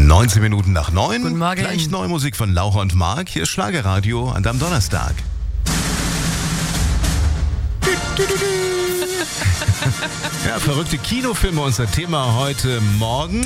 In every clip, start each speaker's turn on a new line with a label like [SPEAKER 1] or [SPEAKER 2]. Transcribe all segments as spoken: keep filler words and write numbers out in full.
[SPEAKER 1] neunzehn Minuten nach neun.
[SPEAKER 2] Guten Morgen.
[SPEAKER 1] Gleich neue Musik von Laura und Marc. Hier ist Schlagerradio an deinem Donnerstag. Ja, verrückte Kinofilme, unser Thema heute Morgen.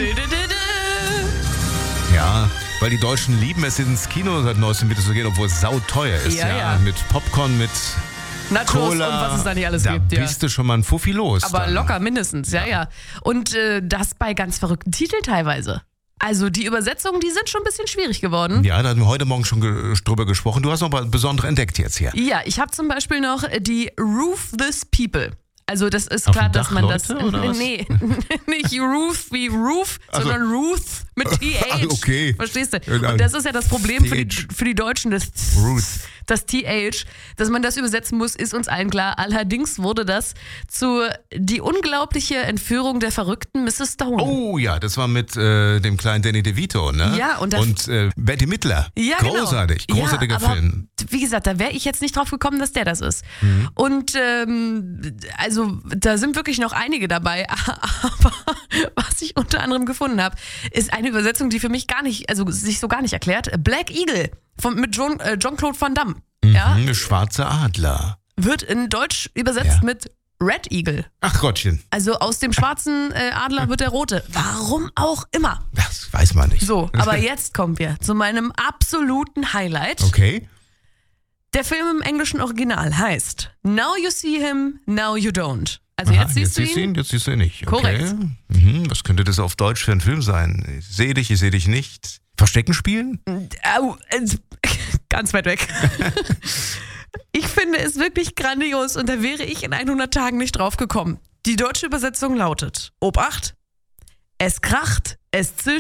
[SPEAKER 1] Ja, weil die Deutschen lieben es, ins Kino seit neuestem wieder zu gehen, obwohl es sauteuer ist.
[SPEAKER 2] Ja,
[SPEAKER 1] Ja,
[SPEAKER 2] ja.
[SPEAKER 1] Mit Popcorn, mit
[SPEAKER 2] Nachos
[SPEAKER 1] Cola.
[SPEAKER 2] und was es da nicht alles
[SPEAKER 1] da
[SPEAKER 2] gibt. Ja.
[SPEAKER 1] bist du schon mal ein Fuffi los.
[SPEAKER 2] Aber
[SPEAKER 1] dann.
[SPEAKER 2] locker mindestens, ja, ja. Und äh, das bei ganz verrückten Titeln teilweise. Also die Übersetzungen, die sind schon ein bisschen schwierig geworden.
[SPEAKER 1] Ja, da hatten wir heute Morgen schon ge- drüber gesprochen. Du hast noch mal besondere entdeckt jetzt hier.
[SPEAKER 2] Ja, ich habe zum Beispiel noch die Ruthless People. Also das ist
[SPEAKER 1] Auf
[SPEAKER 2] klar,
[SPEAKER 1] dem
[SPEAKER 2] dass
[SPEAKER 1] Dach
[SPEAKER 2] man
[SPEAKER 1] Leute,
[SPEAKER 2] das...
[SPEAKER 1] oder was?
[SPEAKER 2] Nee, nicht Ruth wie Roof,
[SPEAKER 1] Also-
[SPEAKER 2] sondern Ruth mit T H.
[SPEAKER 1] Ah, okay.
[SPEAKER 2] Verstehst du?
[SPEAKER 1] Ja,
[SPEAKER 2] Und das ist ja das Problem für die,
[SPEAKER 1] T H.
[SPEAKER 2] für die Deutschen, das,
[SPEAKER 1] Ruth.
[SPEAKER 2] das T H, dass man das übersetzen muss, ist uns allen klar. Allerdings wurde das zu die unglaubliche Entführung der verrückten Misses Stone.
[SPEAKER 1] Oh ja, das war mit äh, dem kleinen Danny DeVito, ne?
[SPEAKER 2] Ja, und das-
[SPEAKER 1] Und äh, Betty Midler.
[SPEAKER 2] Ja,
[SPEAKER 1] Großartig,
[SPEAKER 2] genau.
[SPEAKER 1] großartiger
[SPEAKER 2] ja, aber,
[SPEAKER 1] Film.
[SPEAKER 2] Wie gesagt, da wäre ich jetzt nicht drauf gekommen, dass der das ist.
[SPEAKER 1] Mhm.
[SPEAKER 2] Und ähm, also da sind wirklich noch einige dabei. Aber was ich unter anderem gefunden habe, ist eine Übersetzung, die für mich gar nicht, also sich so gar nicht erklärt. Black Eagle von, mit John, äh, Jean-Claude Van Damme. Ja,
[SPEAKER 1] Mhm, schwarzer Adler.
[SPEAKER 2] wird in Deutsch übersetzt
[SPEAKER 1] Ja.
[SPEAKER 2] mit Red Eagle.
[SPEAKER 1] Ach Gottchen,
[SPEAKER 2] Also aus dem schwarzen äh, Adler wird der rote. Warum auch immer.
[SPEAKER 1] das weiß man nicht.
[SPEAKER 2] So, aber jetzt kommen wir zu meinem absoluten Highlight.
[SPEAKER 1] Okay.
[SPEAKER 2] Der Film im englischen Original heißt Now You See Him, Now You Don't. Also
[SPEAKER 1] Aha,
[SPEAKER 2] jetzt siehst du ihn.
[SPEAKER 1] Jetzt siehst du ihn nicht. Okay.
[SPEAKER 2] Korrekt.
[SPEAKER 1] Mhm, was könnte das auf Deutsch für ein Film sein? Ich sehe dich, ich sehe dich nicht. Verstecken spielen?
[SPEAKER 2] Au, äh, ganz weit weg. Ich finde es wirklich grandios und da wäre ich in hundert Tagen nicht drauf gekommen. Die deutsche Übersetzung lautet: Obacht, es kracht, es zischt.